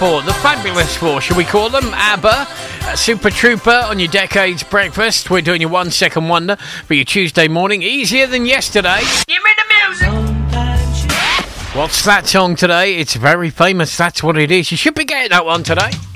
Four, the Fabulous Four, shall we call them? ABBA, Super Trooper on your Decades Breakfast. We're doing your 1 Second Wonder for your Tuesday morning. Easier than yesterday. Give me the music! What's that song today? It's very famous, that's what it is. You should be getting that one today.